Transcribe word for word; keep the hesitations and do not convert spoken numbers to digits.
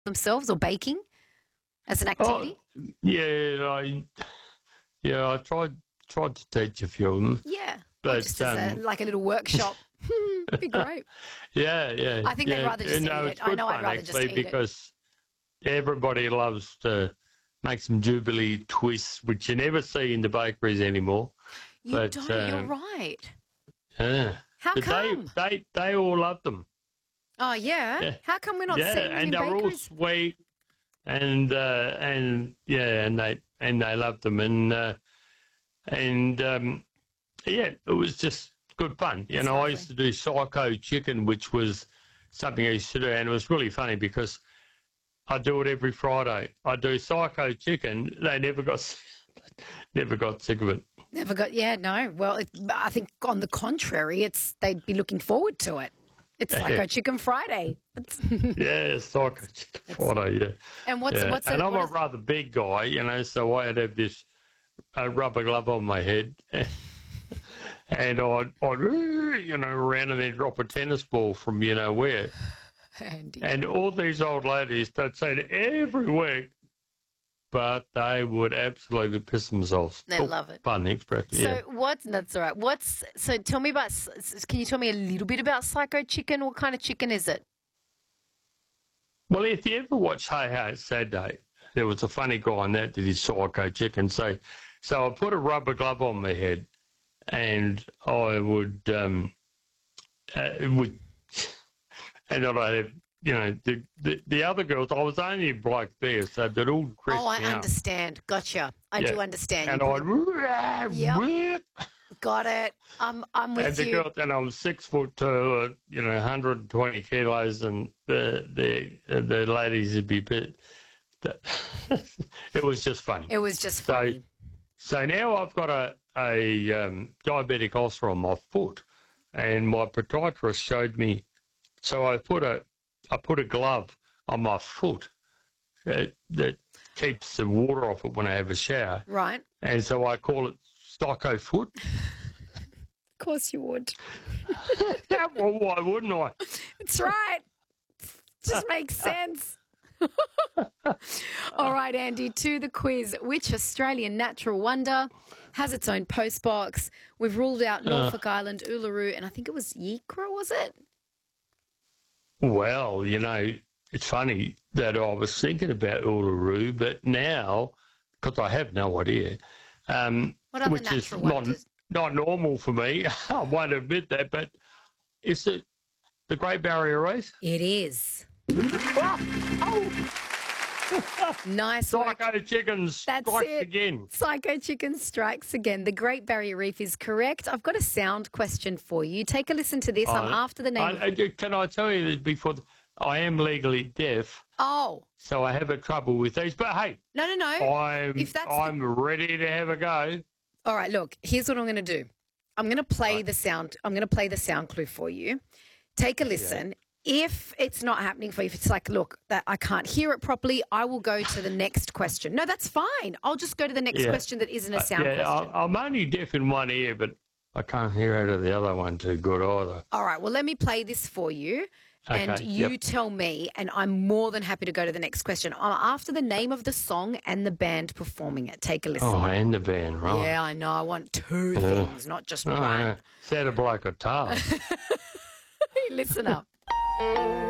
themselves or baking as an Oh, activity? yeah, I yeah, I tried tried to teach a few of them, Yeah. Or but just as a, um, like a little workshop. Be great. yeah, yeah, I think they'd yeah. rather You just know, eat it's it. I good know I'd fun rather just actually eat it. because everybody loves to make some Jubilee twists, which you never see in the bakeries anymore. You But don't. You're um, right. yeah, How but they come? they they all love them. Oh, yeah. Yeah, How come we're not yeah, seeing them and in they're all bakeries? sweet and uh, and yeah, and they and they love them and uh, and um, yeah, it was just good fun. You That's know, I lovely. used to do psycho chicken, which was something I used to do, and it was really funny because I do it every Friday. I do psycho chicken. They never got never got sick of it. Never got, yeah, no. Well, it, I think on the contrary, it's they'd be looking forward to it. It's Psycho Chicken Friday. It's, Yeah, psycho chicken it's, Friday. Yeah, and what's yeah. what's And it? I'm What a is? rather big guy, you know, so I'd have this uh, rubber glove on my head. And I'd, I'd, you know, around and then drop a tennis ball from you know where. Andy. And all these old ladies, they'd say it every week, but they would absolutely piss themselves. They Oh, love it. pardon the expression, So yeah. what's that's all right. What's so? Tell me about. s- s- Can you tell me a little bit about Psycho Chicken? What kind of chicken is it? Well, if you ever watch Hey Hey Saturday, there was a funny guy on that that did psycho chicken. So, so I put a rubber glove on my head, and I would, um, uh, would, and then I have, you know, the, the the other girls. I was only a bloke there, so they'd all dress Oh, I me up. understand. Gotcha. I Yeah, do understand. You and put it. I'd, Yep. whip, Got it. I'm I'm and with the you. girls, and I'm six foot two, uh, you know, one hundred twenty kilos, and the the the ladies would be bit. It was just funny. It was just So, funny. so now I've got a, a um, diabetic ulcer on my foot, and my podiatrist showed me. So I put a I put a glove on my foot that, that keeps the water off it when I have a shower, Right. and so I call it Stocko foot. Of course you would. Yeah, well, why wouldn't I? That's right. Just makes sense. All right, Andy, to the quiz. Which Australian natural wonder has its own postbox? We've ruled out Norfolk Island, Uluru, and I think it was Yikra, was it? Well, you know, it's funny that I was thinking about Uluru, but now, because I have no idea, um, What other which is natural not, wonders? not normal for me, I won't admit that, but is it the Great Barrier Reef? It is. Nice work. Psycho Chickens That's strikes it. again. Psycho Chicken strikes again. The Great Barrier Reef is correct. I've got a sound question for you. Take a listen to this. I'm I- after the name. I, of... I- can I tell you that before, I am legally deaf, Oh, so I have a trouble with these, but hey, no, no, no. I'm, If that's the- I'm ready to have a go. All right, look, here's what I'm going to do. I'm going to play Right. the sound. I'm going to play the sound clue for you. Take a listen. If it's not happening for you, if it's like, look, that I can't hear it properly, I will go to the next question. No, that's fine. I'll just go to the next Yeah. question that isn't a Uh, sound yeah, question. I, I'm only deaf in one ear, but I can't hear out of the other one too good either. All right, well, let me play this for you. And Okay, you yep. tell me, and I'm more than happy to go to the next question. I'm after the name of the song and the band performing it. Take a listen. Oh, and the band, right? Yeah, I know. I want two Yeah. things, not just Oh, one. yeah. Sounded like a task. Listen up.